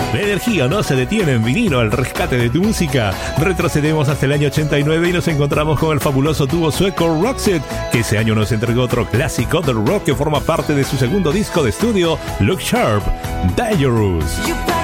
La energía no se detiene en vinilo al rescate de tu música. Retrocedemos hasta el año 89 y nos encontramos con el fabuloso dúo sueco Roxette, que ese año nos entregó otro clásico del rock que forma parte de su segundo disco de estudio, Look Sharp, Dangerous.